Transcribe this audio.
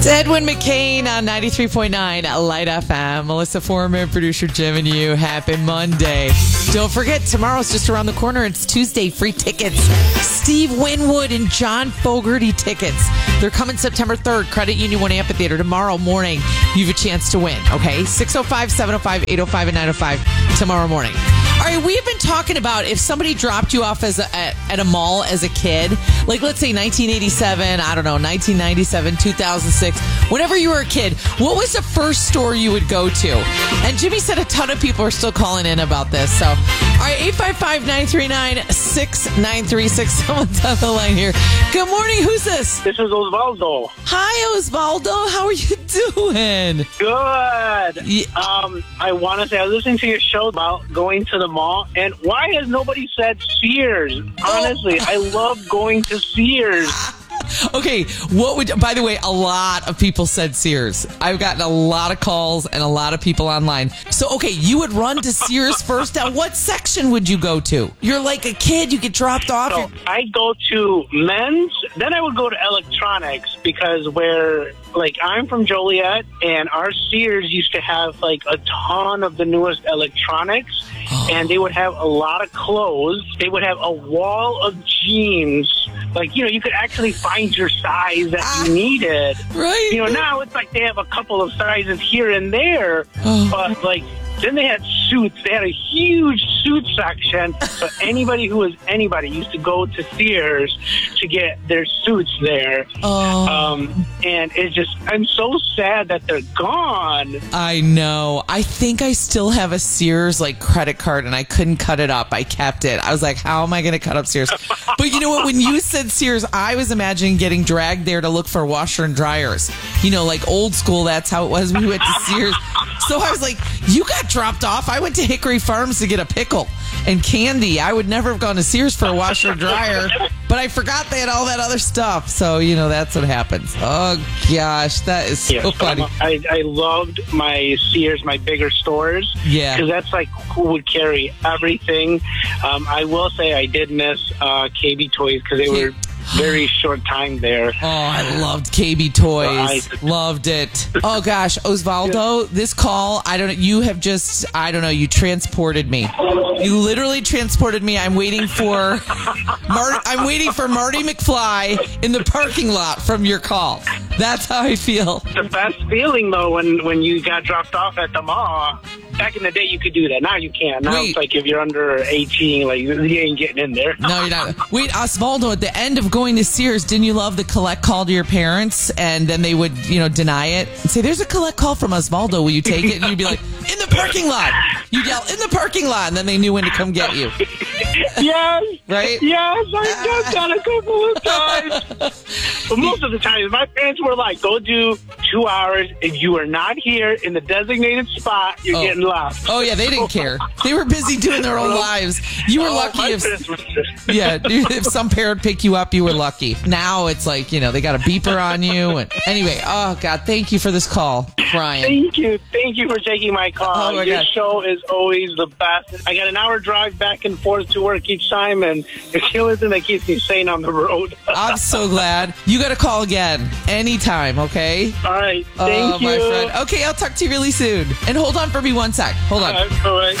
It's Edwin McCain on 93.9 Light FM. Melissa Foreman, producer Jim, and you. Happy Monday. Don't forget, tomorrow's just around the corner. It's Tuesday. Free tickets. Steve Winwood and John Fogerty tickets. They're coming September 3rd. Credit Union 1 Amphitheater. Tomorrow morning, you have a chance to win. Okay? 605, 705, 805, and 905 tomorrow morning. All right, we've been talking about if somebody dropped you off at a mall as a kid, like let's say 1987, I don't know, 1997, 2006, whenever you were a kid, what was the first store you would go to? And Jimmy said a ton of people are still calling in about this. So, all right, 855-939-6936. Someone's on the line here. Good morning. Who's this? This is Osvaldo. Hi, Osvaldo. How are you doing? Good. Yeah. I want to say I was listening to your show about going to the mall, and why has nobody said Sears? Honestly, I love going to Sears. Okay, by the way, a lot of people said Sears. I've gotten a lot of calls and a lot of people online. So, okay, you would run to Sears first. Now, what section would you go to? You're like a kid, you get dropped off. So I go to men's, then I would go to electronics, because I'm from Joliet, and our Sears used to have like a ton of the newest electronics, and they would have a lot of clothes. They would have a wall of jeans. Like, you could actually find your size that you needed. Right. Now it's like they have a couple of sizes here and there, but then they had suits. They had a huge suit section. So anybody who was anybody used to go to Sears to get their suits there. And it's just, I'm so sad that they're gone. I know. I think I still have a Sears credit card, and I couldn't cut it up. I kept it. I was like, how am I going to cut up Sears? But you know what? When you said Sears, I was imagining getting dragged there to look for washer and dryers. Like old school, that's how it was when we went to Sears. So I was like, you got dropped off. I went to Hickory Farms to get a pickle and candy. I would never have gone to Sears for a washer and dryer, but I forgot they had all that other stuff. So, that's what happens. Oh, gosh, that is so funny. I loved my Sears, my bigger stores. Yeah. Because that's who would carry everything. I will say I did miss KB Toys, because they were very short time there. Oh, I loved KB Toys. Loved it. Oh, gosh, Osvaldo, this call, you transported me. You literally transported me. I'm waiting for Marty McFly in the parking lot from your call. That's how I feel. The best feeling, though, when you got dropped off at the mall. Back in the day, you could do that. Now you can't. Now it's like if you're under 18, you ain't getting in there. No, you're not. Wait, Osvaldo, at the end of going to Sears, didn't you love the collect call to your parents? And then they would, deny it and say, there's a collect call from Osvaldo. Will you take it? And you'd be like, in the parking lot. You'd yell, in the parking lot. And then they knew when to come get you. Yes. Right? Yes, I've done that a couple of times. But most of the time, my parents were like, go do 2 hours. If you are not here in the designated spot, you're getting lost. Oh, yeah, they didn't care. They were busy doing their own lives. You were lucky if some parent picked you up, you were lucky. Now it's like, they got a beeper on you. And anyway, oh, God, thank you for this call, Brian. Thank you. Thank you for taking my call. Oh, my Your God. show is always the best. I got an hour drive back and forth to work each time, and it's the only thing that keeps me sane on the road. I'm so glad. You got to call again anytime, okay? All right. Thank you. My friend. Okay, I'll talk to you really soon. And hold on for me one sec. Hold on. All right.